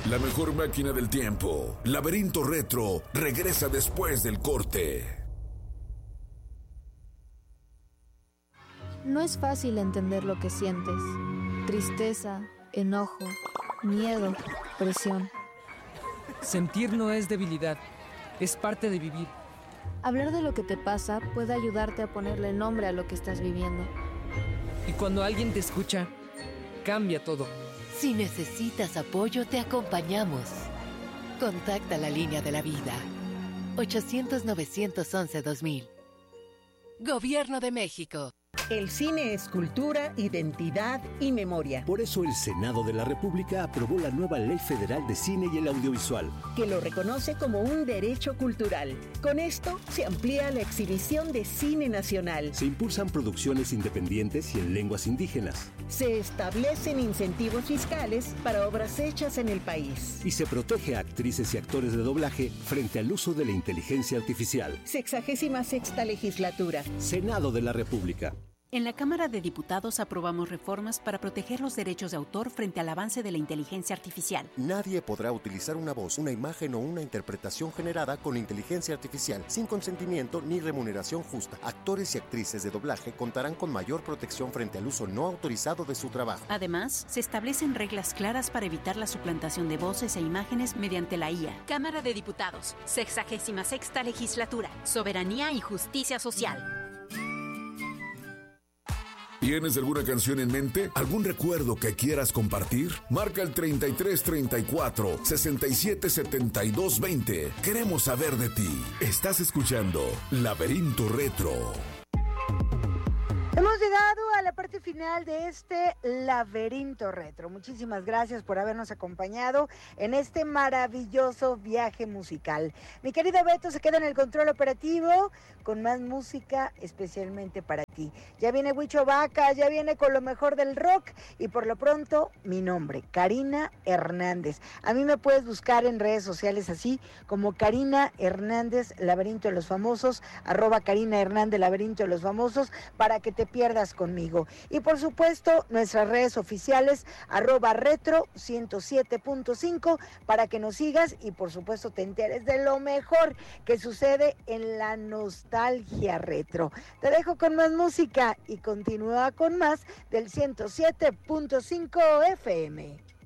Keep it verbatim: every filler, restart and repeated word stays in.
La mejor máquina del tiempo, Laberinto Retro, regresa después del corte. No es fácil entender lo que sientes. Tristeza, enojo, miedo, presión. Sentir no es debilidad, es parte de vivir. Hablar de lo que te pasa puede ayudarte a ponerle nombre a lo que estás viviendo. Y cuando alguien te escucha, cambia todo. Si necesitas apoyo, te acompañamos. Contacta la línea de la vida. ochocientos, novecientos once, dos mil. Gobierno de México. El cine es cultura, identidad y memoria. Por eso el Senado de la República aprobó la nueva Ley Federal de Cine y el Audiovisual, que lo reconoce como un derecho cultural. Con esto se amplía la exhibición de cine nacional. Se impulsan producciones independientes y en lenguas indígenas. Se establecen incentivos fiscales para obras hechas en el país. Y se protege a actrices y actores de doblaje frente al uso de la inteligencia artificial. Sexagésima sexta legislatura. Senado de la República. En la Cámara de Diputados aprobamos reformas para proteger los derechos de autor frente al avance de la inteligencia artificial. Nadie podrá utilizar una voz, una imagen o una interpretación generada con inteligencia artificial sin consentimiento ni remuneración justa. Actores y actrices de doblaje contarán con mayor protección frente al uso no autorizado de su trabajo. Además, se establecen reglas claras para evitar la suplantación de voces e imágenes mediante la I A. Cámara de Diputados, sexagésima sexta legislatura, soberanía y justicia social. ¿Tienes alguna canción en mente? ¿Algún recuerdo que quieras compartir? Marca el treinta y tres treinta y cuatro, sesenta y siete setenta y dos veinte. Queremos saber de ti. Estás escuchando Laberinto Retro. Hemos llegado a la parte final de este Laberinto Retro. Muchísimas gracias por habernos acompañado en este maravilloso viaje musical. Mi querido Beto se queda en el control operativo con más música especialmente para ti. Ya viene Huicho Vaca, ya viene con lo mejor del rock y por lo pronto mi nombre, Karina Hernández. A mí me puedes buscar en redes sociales así como Karina Hernández, Laberinto de los Famosos, arroba Karina Hernández, Laberinto de los Famosos, para que te pierdas conmigo. Y por supuesto, nuestras redes oficiales, arroba retro ciento siete punto cinco, para que nos sigas y por supuesto te enteres de lo mejor que sucede en la nostalgia retro. Te dejo con más música y continúa con más del ciento siete punto cinco F M.